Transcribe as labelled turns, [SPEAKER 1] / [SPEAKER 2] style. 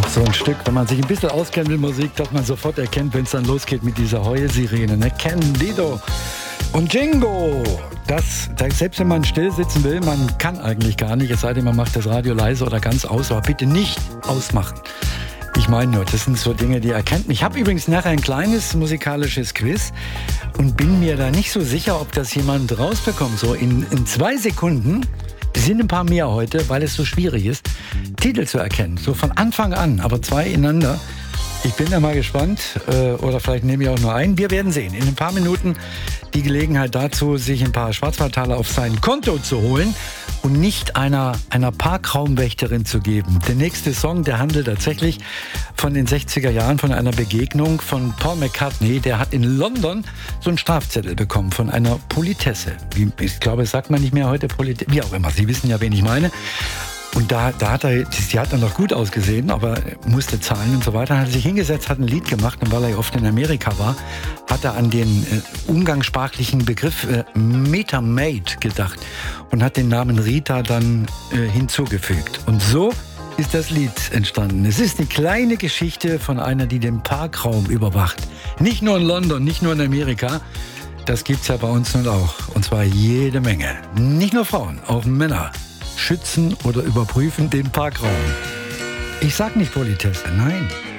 [SPEAKER 1] So ein Stück, wenn man sich ein bisschen auskennt mit Musik, dass man sofort erkennt, wenn es dann losgeht mit dieser Heulsirene. Ne? Candido und Jingo. Selbst wenn man still sitzen will, man kann eigentlich gar nicht, es sei denn, man macht das Radio leise oder ganz aus, aber bitte nicht ausmachen. Ich meine nur, das sind so Dinge, die erkennt man. Ich habe übrigens nachher ein kleines musikalisches Quiz und bin mir da nicht so sicher, ob das jemand rausbekommt. So in 2 Sekunden. Es sind ein paar mehr heute, weil es so schwierig ist, Titel zu erkennen. So von Anfang an, aber 2 ineinander. Ich bin da mal gespannt. Oder vielleicht nehme ich auch nur einen. Wir werden sehen. In ein paar Minuten die Gelegenheit dazu, sich ein paar Schwarzwaldtaler auf sein Konto zu holen und nicht einer Parkraumwächterin zu geben. Der nächste Song, der handelt tatsächlich von den 60er Jahren, von einer Begegnung von Paul McCartney. Der hat in London so einen Strafzettel bekommen von einer Politesse. Ich glaube, das sagt man nicht mehr heute, wie auch immer. Sie wissen ja, wen ich meine. Und sie hat dann noch gut ausgesehen, aber musste zahlen und so weiter. Dann hat er sich hingesetzt, hat ein Lied gemacht und weil er oft in Amerika war, hat er an den umgangssprachlichen Begriff Meta-Maid gedacht und hat den Namen Rita dann hinzugefügt. Und so ist das Lied entstanden. Es ist eine kleine Geschichte von einer, die den Parkraum überwacht. Nicht nur in London, nicht nur in Amerika. Das gibt's ja bei uns nun auch. Und zwar jede Menge. Nicht nur Frauen, auch Männer schützen oder überprüfen den Parkraum. Ich sag nicht Politesse, nein.